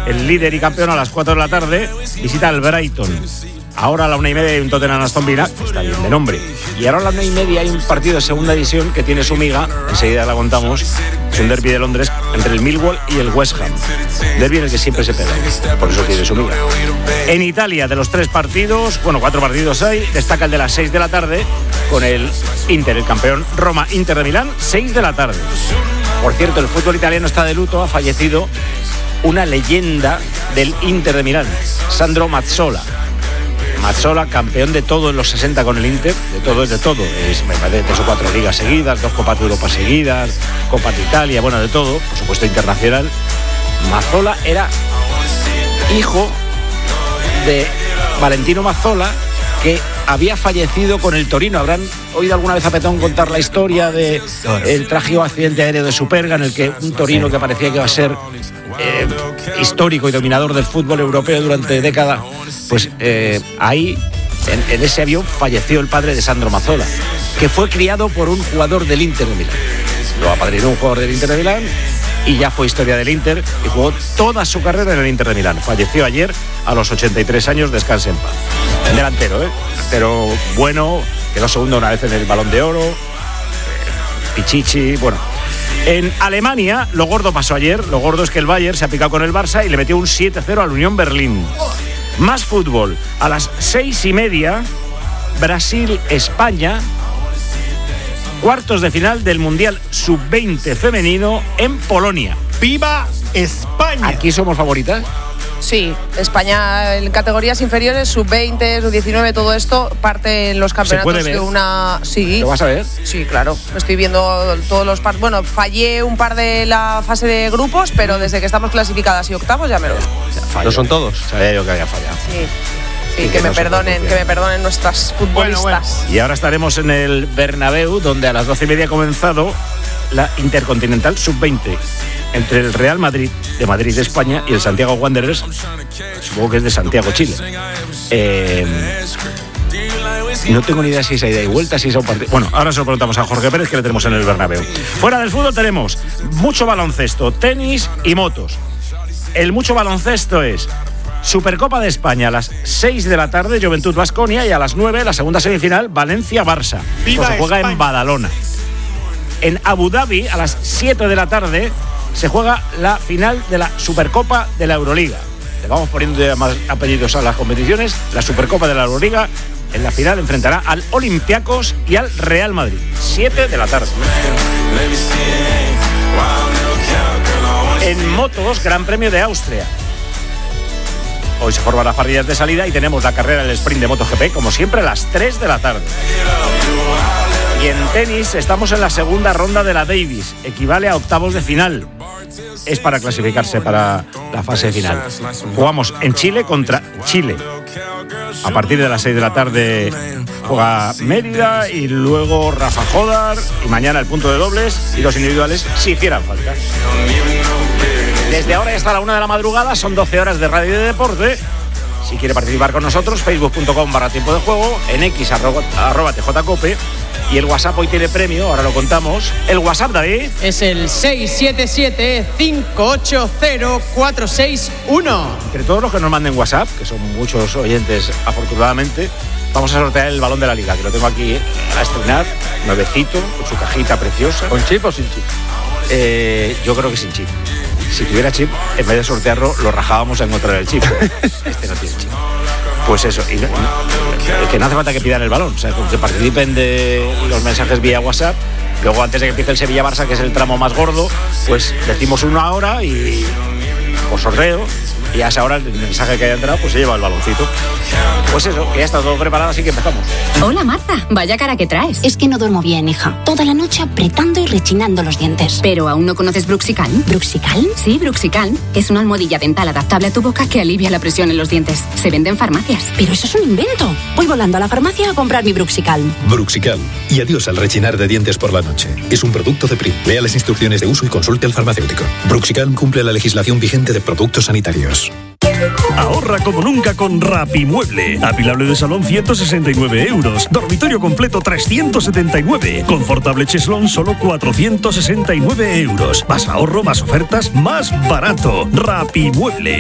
el líder y campeón, a las 4 de la tarde, visita al Brighton. Ahora a la 1:30 hay un Tottenham Aston Villa, que está bien de nombre. Y ahora a la 1:30 hay un partido de segunda división que tiene su miga, enseguida la contamos. Es un derbi de Londres entre el Millwall y el West Ham. Derbi en el que siempre se pega, por eso tiene su miga. En Italia, de los 3 partidos, 4 partidos hay, destaca el de las 6 de la tarde con el Inter, el campeón Roma-Inter de Milán, 6 de la tarde. Por cierto, el fútbol italiano está de luto, ha fallecido una leyenda del Inter de Milán, Sandro Mazzola. Mazzola, campeón de todo en los 60 con el Inter, de todo, es me parece 3 o 4 ligas seguidas, 2 Copas de Europa seguidas, Copa de Italia, de todo, por supuesto internacional. Mazzola era hijo de Valentino Mazzola, que había fallecido con el Torino. Habrán oído alguna vez a Petón contar la historia de el trágico accidente aéreo de Superga, en el que un Torino que parecía que iba a ser histórico y dominador del fútbol europeo durante décadas, ahí en ese avión falleció el padre de Sandro Mazzola, que fue criado por un jugador del Inter de Milán. Lo apadrinó un jugador del Inter de Milán y ya fue historia del Inter y jugó toda su carrera en el Inter de Milán. Falleció ayer a los 83 años, descanse en paz. Delantero bueno, quedó segundo una vez en el Balón de Oro, Pichichi, En Alemania, lo gordo pasó ayer. Lo gordo es que el Bayern se ha picado con el Barça y le metió un 7-0 al Unión Berlín. Más fútbol. A las 6:30, Brasil-España, cuartos de final del Mundial Sub-20 femenino en Polonia. ¡Viva España! ¿Aquí somos favoritas? Sí, España en categorías inferiores, sub-20, sub-19, todo esto parte en los campeonatos. ¿Se puede ver? De una... Sí. ¿Lo vas a ver? Sí, claro. Estoy viendo todos los partidos. Bueno, fallé un par de la fase de grupos, pero desde que estamos clasificadas y octavos ya me lo veo. ¿No son todos? Sabía yo que había fallado. Sí, que me perdonen nuestras futbolistas. Y ahora estaremos en el Bernabéu, donde a las 12:30 ha comenzado la Intercontinental Sub-20 entre el Real Madrid de Madrid, España, y el Santiago Wanderers, supongo que es de Santiago, Chile. No tengo ni idea si es a ida y vuelta, si es a un partido. Ahora se lo preguntamos a Jorge Pérez, que le tenemos en el Bernabéu. Fuera del fútbol tenemos mucho baloncesto, tenis y motos. El mucho baloncesto es Supercopa de España a las 6 de la tarde, Juventud Baskonia, y a las 9 la segunda semifinal, Valencia-Barça. Se juega en Badalona. En Abu Dhabi, a las 7 de la tarde, se juega la final de la Supercopa de la Euroliga. Le vamos poniendo ya más apellidos a las competiciones. La Supercopa de la Euroliga, en la final, enfrentará al Olympiacos y al Real Madrid. 7 de la tarde. En motos, Gran Premio de Austria. Hoy se forman las parrillas de salida y tenemos la carrera del sprint de MotoGP, como siempre, a las 3 de la tarde. Y en tenis estamos en la segunda ronda de la Davis, equivale a octavos de final. Es para clasificarse para la fase final. Jugamos en Chile contra Chile. A partir de las 6 de la tarde juega Mérida y luego Rafa Jodar, y mañana el punto de dobles y los individuales si hicieran falta. Desde ahora y hasta la 1 de la madrugada son 12 horas de radio y de deporte. Si quiere participar con nosotros, facebook.com/tiempo de juego, en X @tjcope, y el WhatsApp hoy tiene premio, ahora lo contamos. El WhatsApp, David, es el 677-580-461. Entre todos los que nos manden WhatsApp, que son muchos oyentes afortunadamente, vamos a sortear el balón de la liga, que lo tengo aquí a estrenar, nuevecito, con su cajita preciosa. ¿Con chip o sin chip? Yo creo que sin chip. Si tuviera chip, en vez de sortearlo, lo rajábamos a encontrar el chip. Este no tiene chip. Pues eso, y que no hace falta que pidan el balón, o sea, que participen de los mensajes vía WhatsApp. Luego, antes de que empiece el Sevilla-Barça, que es el tramo más gordo, pues decimos una hora y por sorteo, y a esa hora el mensaje que haya entrado, pues se lleva el baloncito. Pues eso, que ya está todo preparado, así que empezamos. Hola, Marta, vaya cara que traes. Es que no duermo bien, hija. Toda la noche apretando y rechinando los dientes. ¿Pero aún no conoces Bruxicalm? ¿Bruxicalm? Sí, Bruxicalm. Es una almohadilla dental adaptable a tu boca que alivia la presión en los dientes. Se vende en farmacias. Pero eso es un invento. Voy volando a la farmacia a comprar mi Bruxicalm. Bruxicalm. Y adiós al rechinar de dientes por la noche. Es un producto de PRI. Lea las instrucciones de uso y consulte al farmacéutico. Bruxicalm cumple la legislación vigente de productos sanitarios. Ahorra como nunca con Rapimueble. Apilable de salón 169 euros. Dormitorio completo 379. Confortable cheslón solo 469 euros. Más ahorro, más ofertas, más barato. Rapimueble.